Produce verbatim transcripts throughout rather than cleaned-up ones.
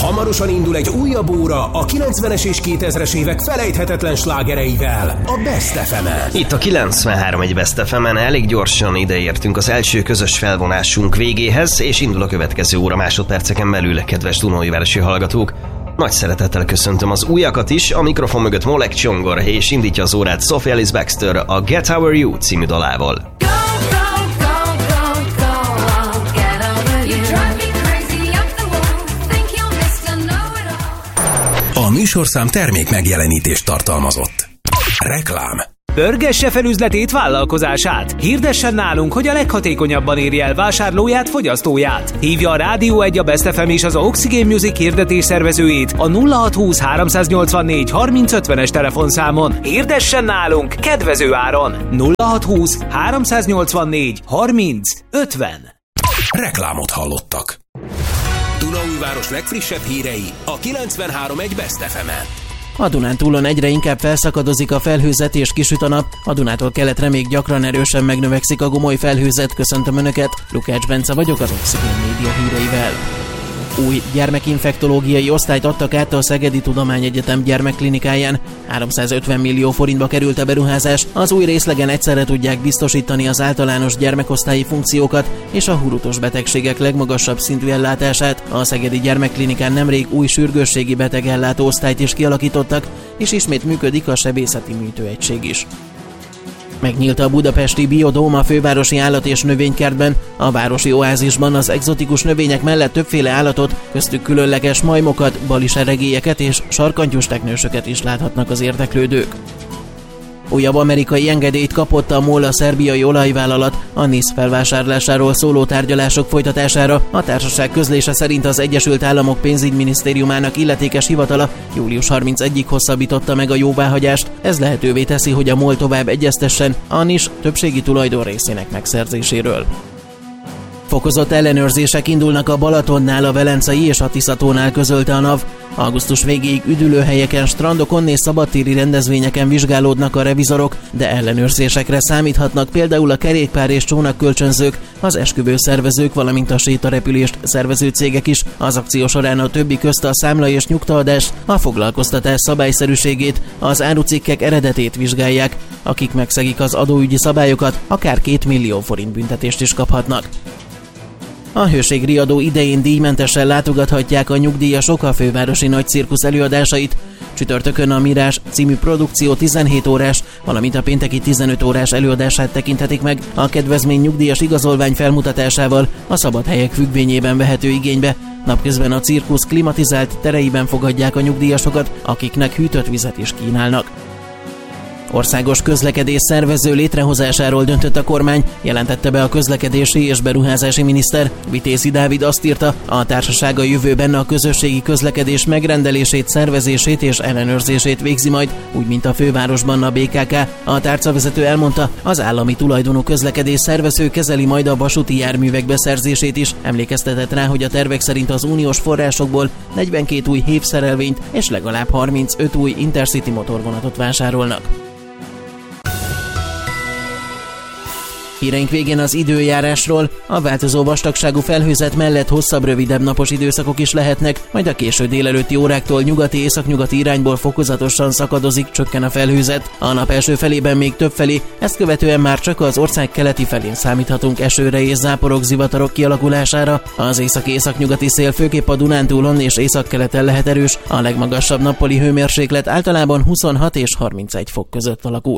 Hamarosan indul egy újabb óra a kilencvenes és kétezres évek felejthetetlen slágereivel, a Best ef emen. Itt a kilencvenhárom egy Best ef emen elég gyorsan ideértünk az első közös felvonásunk végéhez, és indul a következő óra másodperceken belül, kedves Dunaújvárosi hallgatók. Nagy szeretettel köszöntöm az újakat is, a mikrofon mögött Molek Csongor, és indítja az órát Sophie Ellis Bextor a Get Over You című dalával. A műsorszám termék megjelenítést tartalmazott. Reklám. Pörgesse fel üzletét, vállalkozását. Hirdessen nálunk, hogy a leghatékonyabban érje el vásárlóját, fogyasztóját. Hívja a Rádió egy, a Best ef em és az Oxygen Music hirdetés szervezőjét a nulla hatszázhúsz háromszáznyolcvannégy harminc ötvenes telefonszámon. Hirdessen nálunk kedvező áron. nulla hatszázhúsz háromszáznyolcvannégy harminc ötven. Reklámot hallottak. Dunaújváros legfrissebb hírei a kilencvenhárom egy Best ef emen. A Dunántúlon egyre inkább felszakadozik a felhőzet és kisüt a nap, a Dunától keletre még gyakran erősen megnövekszik a gomoly felhőzet. Köszöntöm Önöket, Lukács Bence vagyok az Oxygen Média híreivel. Új gyermekinfektológiai osztályt adtak át a Szegedi Tudományegyetem gyermekklinikáján. háromszázötven millió forintba került a beruházás. Az új részlegen egyszerre tudják biztosítani az általános gyermekosztályi funkciókat és a hurutos betegségek legmagasabb szintű ellátását. A Szegedi Gyermekklinikán nemrég új sürgősségi betegellátó osztályt is kialakítottak, és ismét működik a sebészeti műtőegység is. Megnyílt a budapesti Biodóm a fővárosi állat- és növénykertben. A városi oázisban az egzotikus növények mellett többféle állatot, köztük különleges majmokat, baliseregélyeket és sarkantyús teknősöket is láthatnak az érdeklődők. Újabb amerikai engedélyt kapott a MOL, a szerbiai olajvállalat a NISZ felvásárlásáról szóló tárgyalások folytatására. A társaság közlése szerint az Egyesült Államok pénzügyminisztériumának illetékes hivatala július harmincegyedikéig hosszabbította meg a jóváhagyást. Ez lehetővé teszi, hogy a MOL tovább egyeztessen a NIS többségi tulajdon részének megszerzéséről. Fokozott ellenőrzések indulnak a Balatonnál, a Velencei és a Tiszatónál, közölte a NAV. Augusztus végéig üdülőhelyeken, strandokon és szabadtéri rendezvényeken vizsgálódnak a revizorok, de ellenőrzésekre számíthatnak például a kerékpár és csónakkölcsönzők, az esküvőszervezők, valamint a sétarepülést szervező cégek is. Az akció során a többi közt a számla és nyugtaadás, a foglalkoztatás szabályszerűségét, az árucikkek eredetét vizsgálják. Akik megszegik az adóügyi szabályokat, akár két millió forint büntetést is kaphatnak. A hőségriadó idején díjmentesen látogathatják a nyugdíjasok a fővárosi nagy cirkusz előadásait. Csütörtökön a Mirás című produkció tizenhét órás, valamint a pénteki tizenöt órás előadását tekinthetik meg. A kedvezmény nyugdíjas igazolvány felmutatásával a szabad helyek függvényében vehető igénybe. Napközben a cirkusz klimatizált tereiben fogadják a nyugdíjasokat, akiknek hűtött vizet is kínálnak. Országos közlekedés szervező létrehozásáról döntött a kormány, jelentette be a közlekedési és beruházási miniszter. Vitézi Dávid azt írta, a társaság a jövőben a közösségi közlekedés megrendelését, szervezését és ellenőrzését végzi majd, úgy mint a fővárosban a bé ká ká. A tárcavezető elmondta, az állami tulajdonú közlekedés szervező kezeli majd a vasúti járművek beszerzését is. Emlékeztetett rá, hogy a tervek szerint az uniós forrásokból negyvenkét új hévszerelvényt és legalább harmincöt új Intercity motorvonatot vásárolnak. Híreink végén az időjárásról. A változó vastagságú felhőzet mellett hosszabb, rövidebb napos időszakok is lehetnek, majd a késő délelőtti óráktól nyugati északnyugati irányból fokozatosan szakadozik, csökken a felhőzet. A nap első felében még többfelé, ezt követően már csak az ország keleti felén számíthatunk esőre és záporok, zivatarok kialakulására. Az észak-északnyugati szél főképp a Dunántúlon és északkeleten lehet erős, a legmagasabb nappali hőmérséklet általában huszonhat és harmincegy fok között alakul.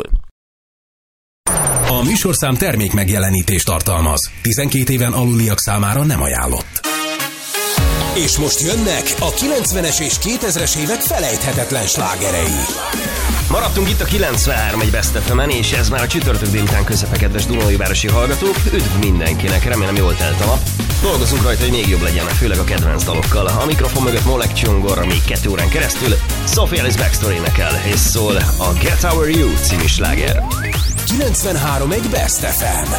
A műsorszám termék megjelenítést tartalmaz. tizenkét éven aluliak számára nem ajánlott. És most jönnek a kilencvenes és kétezres évek felejthetetlen slágerei. Maradtunk itt a kilencvenhárom egy Best ef emen, és ez már a csütörtök délután közepe, kedves Dunaújvárosi hallgatók. Üdv mindenkinek, remélem jól telt a nap. Dolgozunk rajta, hogy még jobb legyen, főleg a kedvenc dalokkal. A mikrofon mögött Molek Csongor, még kettő órán keresztül Sophie Ellis Bextor énekel, és szól a Get Over You című sláger. kilencvenhárom egy Best ef em.